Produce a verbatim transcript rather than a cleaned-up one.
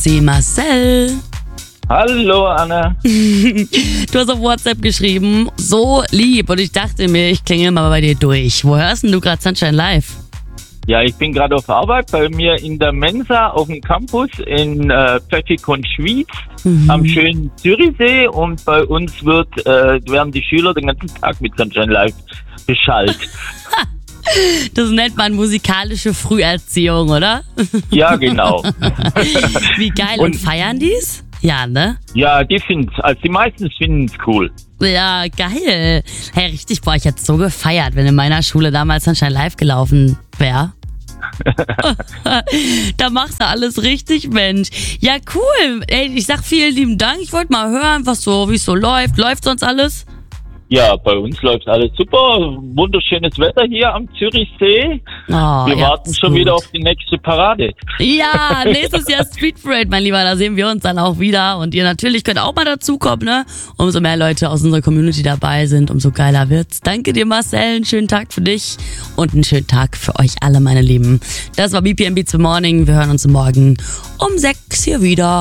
C. Marcel. Hallo Anna. Du hast auf WhatsApp geschrieben, so lieb, und ich dachte mir, ich klingel mal bei dir durch. Wo hörst denn du gerade Sunshine Live? Ja, ich bin gerade auf Arbeit bei mir in der Mensa auf dem Campus in äh, Pfäffikon-Schwyz mhm. am schönen Zürichsee, und bei uns wird äh, werden die Schüler den ganzen Tag mit Sunshine Live beschallt. Das nennt man musikalische Früherziehung, oder? Ja, genau. Wie geil. Und, und feiern die's? Ja, ne? Ja, die finden's, also die meisten finden es cool. Ja, geil. Hey, richtig, boah, ich hätte so gefeiert, wenn in meiner Schule damals Sunshine Live gelaufen wäre. Da machst du alles richtig, Mensch. Ja, cool. Ey, ich sag vielen lieben Dank. Ich wollte mal hören, was so, wie es so läuft. Läuft sonst alles? Ja, bei uns läuft alles super. Wunderschönes Wetter hier am Zürichsee. Oh, wir ja, warten schon gut. wieder auf die nächste Parade. Ja, nächstes Jahr Street Parade, mein Lieber. Da sehen wir uns dann auch wieder. Und ihr natürlich könnt auch mal dazukommen, ne? Umso mehr Leute aus unserer Community dabei sind, umso geiler wird's. Danke dir, Marcel. Einen schönen Tag für dich und einen schönen Tag für euch alle, meine Lieben. Das war B P M Beats for Morning. Wir hören uns morgen um sechs hier wieder.